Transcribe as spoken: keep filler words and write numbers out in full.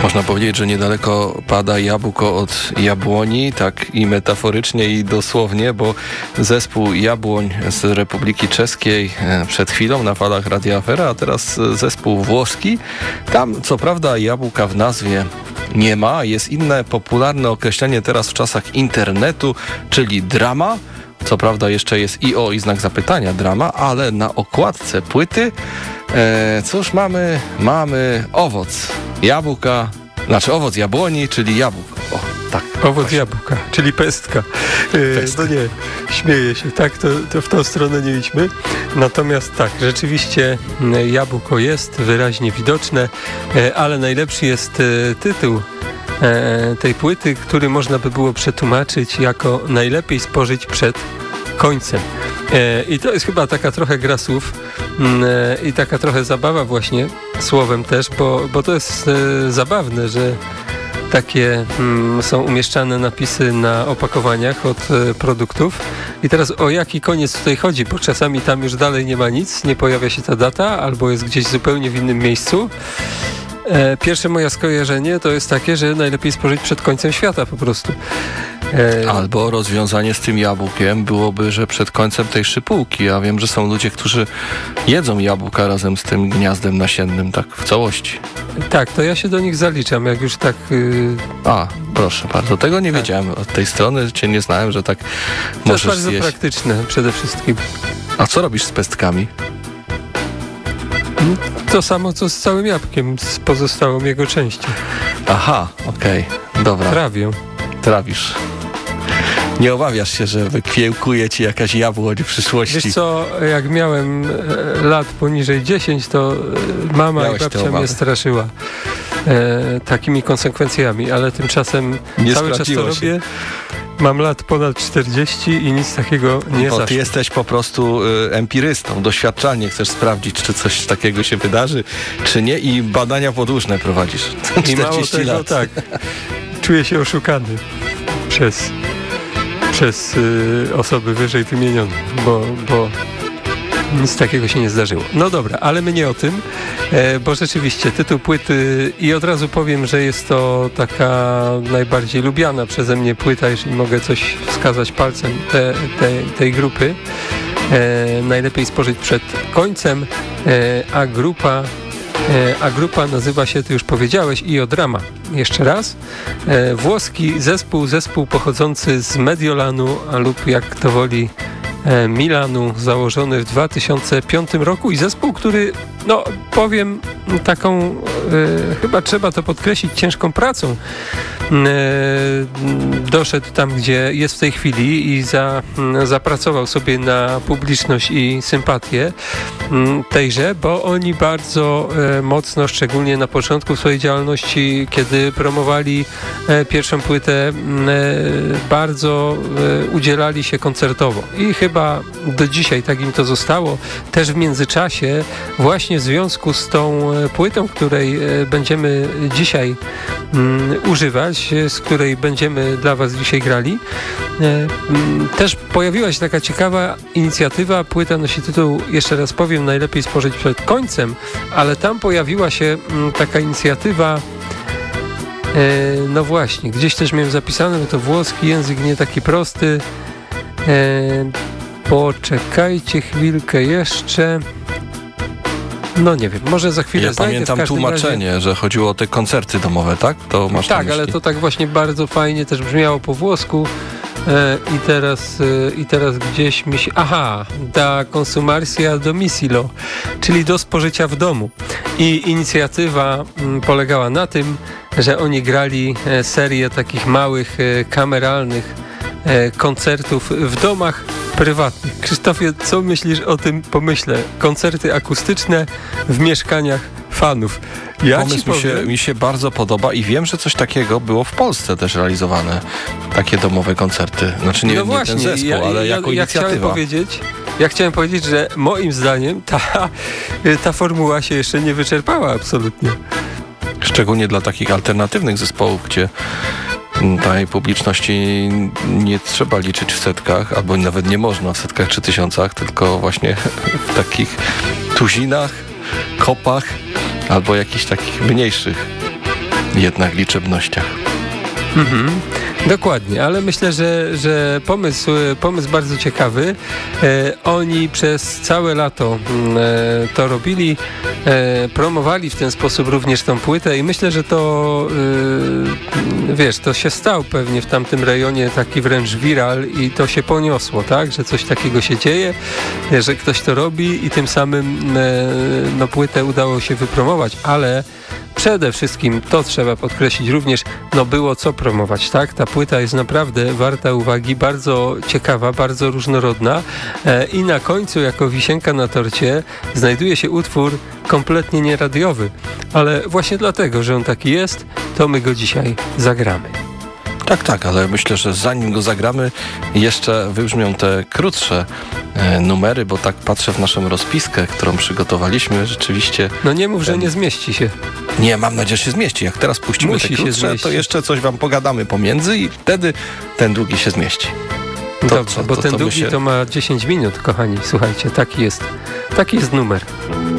Można powiedzieć, że niedaleko pada jabłko od jabłoni, tak i metaforycznie, i dosłownie, bo zespół Jabłoń z Republiki Czeskiej przed chwilą na falach Radia Afera, a teraz zespół włoski. Tam co prawda jabłka w nazwie nie ma, jest inne popularne określenie teraz w czasach internetu, czyli drama. Co prawda jeszcze jest i o i znak zapytania drama, ale na okładce płyty e, cóż mamy? Mamy owoc jabłka, znaczy owoc jabłoni, czyli jabłko. O, tak. Owoc właśnie. Jabłka, czyli pestka. E, pestka. No nie, śmieję się, tak, to, to w tą stronę nie idźmy. Natomiast tak, rzeczywiście jabłko jest wyraźnie widoczne, e, ale najlepszy jest e, tytuł tej płyty, który można by było przetłumaczyć jako najlepiej spożyć przed końcem. I to jest chyba taka trochę gra słów i taka trochę zabawa właśnie słowem też, bo, bo to jest zabawne, że takie mm, są umieszczane napisy na opakowaniach od e, produktów. I teraz o jaki koniec tutaj chodzi, bo czasami tam już dalej nie ma nic, nie pojawia się ta data, albo jest gdzieś zupełnie w innym miejscu. E, pierwsze moje skojarzenie to jest takie, że najlepiej spożyć przed końcem świata po prostu. E, Albo rozwiązanie z tym jabłkiem byłoby, że przed końcem tej szypułki. Ja wiem, że są ludzie, którzy jedzą jabłka razem z tym gniazdem nasiennym, tak w całości. Tak, to ja się do nich zaliczam, jak już tak... Yy... A, proszę bardzo, tego nie tak. wiedziałem. Od tej strony cię nie znałem, że tak to możesz jest bardzo zjeść. praktyczne przede wszystkim. A co robisz z pestkami? To samo, co z całym jabłkiem, z pozostałą jego częścią. Aha, okej, okay. Dobra. Trawię. Trawisz. Nie obawiasz się, że wykiełkuje ci jakaś jabłoń w przyszłości? Wiesz co, jak miałem lat poniżej dziesięć, to mama Miałeś i babcia mnie straszyła e, takimi konsekwencjami, ale tymczasem nie cały czas to się. robię. Mam lat ponad czterdzieści i nic takiego nie Bo zaszło. ty jesteś po prostu y, empirystą, doświadczalnie chcesz sprawdzić, czy coś takiego się wydarzy, czy nie, i badania podłużne prowadzisz. I mało tego, lat. tak. Czuję się oszukany przez, przez y, osoby wyżej wymienione, bo, bo nic takiego się nie zdarzyło. No dobra, ale my nie o tym, e, bo rzeczywiście tytuł płyty, i od razu powiem, że jest to taka najbardziej lubiana przeze mnie płyta, jeżeli mogę coś wskazać palcem te, te, tej grupy. E, najlepiej spożyć przed końcem, e, a grupa e, a grupa nazywa się, ty już powiedziałeś, Iodrama. Jeszcze raz. E, włoski zespół, zespół pochodzący z Mediolanu, a lub jak to woli Milanu, założony w dwa tysiące piątym roku, i zespół, który, no powiem taką, e, chyba trzeba to podkreślić, ciężką pracą e, doszedł tam, gdzie jest w tej chwili, i za, zapracował sobie na publiczność i sympatię tejże, bo oni bardzo e, mocno, szczególnie na początku swojej działalności, kiedy promowali e, pierwszą płytę, e, bardzo e, udzielali się koncertowo, i chyba Chyba do dzisiaj tak im to zostało. Też w międzyczasie, właśnie w związku z tą płytą, której będziemy dzisiaj um, używać, z której będziemy dla was dzisiaj grali, um, też pojawiła się taka ciekawa inicjatywa. Płyta nosi tytuł, jeszcze raz powiem, najlepiej spożyć przed końcem, ale tam pojawiła się um, taka inicjatywa. E, no właśnie, gdzieś też miałem zapisane, że to włoski język, nie taki prosty. E, Poczekajcie chwilkę jeszcze. No nie wiem, może za chwilę ja znajdę. Pamiętam tłumaczenie, razie... że chodziło o te koncerty domowe, tak? To masz tak, ale to tak właśnie bardzo fajnie też brzmiało po włosku. E, I teraz e, i teraz gdzieś mi się... Aha, da consumacja domicilio, czyli do spożycia w domu. I inicjatywa m, polegała na tym, że oni grali e, serię takich małych, e, kameralnych e, koncertów w domach prywatnych. Krzysztofie, co myślisz o tym pomyśle? Koncerty akustyczne w mieszkaniach fanów. Ja Pomysł ci powiem... mi, się, mi się bardzo podoba i wiem, że coś takiego było w Polsce też realizowane. Takie domowe koncerty. Znaczy nie, no nie właśnie, ten zespół, ja, ale ja, jako ja inicjatywa. Chciałem powiedzieć, ja chciałem powiedzieć, że moim zdaniem ta, ta formuła się jeszcze nie wyczerpała absolutnie. Szczególnie dla takich alternatywnych zespołów, gdzie tej publiczności nie trzeba liczyć w setkach, albo nawet nie można w setkach czy tysiącach, tylko właśnie w takich tuzinach, kopach, albo jakichś takich mniejszych jednak liczebnościach. Mhm, dokładnie, ale myślę, że, że pomysł, pomysł bardzo ciekawy. E, oni przez całe lato e, to robili, e, promowali w ten sposób również tą płytę i myślę, że to e, wiesz, to się stał pewnie w tamtym rejonie taki wręcz viral i to się poniosło, tak, że coś takiego się dzieje, że ktoś to robi i tym samym e, no, płytę udało się wypromować, ale przede wszystkim, to trzeba podkreślić również, no było co promować, tak? Ta płyta jest naprawdę warta uwagi, bardzo ciekawa, bardzo różnorodna e, i na końcu, jako wisienka na torcie, znajduje się utwór kompletnie nieradiowy, ale właśnie dlatego, że on taki jest, to my go dzisiaj zagramy. Tak, tak, ale myślę, że zanim go zagramy, jeszcze wybrzmią te krótsze e, numery, bo tak patrzę w naszą rozpiskę, którą przygotowaliśmy, rzeczywiście... No nie mów, ten... że nie zmieści się. Nie, mam nadzieję, że się zmieści. Jak teraz puścimy Musi te się krótsze, zmieścić. to jeszcze coś wam pogadamy pomiędzy i wtedy ten długi się zmieści. To, Dobrze, to, bo to, ten to długi się... to ma dziesięć minut, kochani, słuchajcie, taki jest, taki jest numer.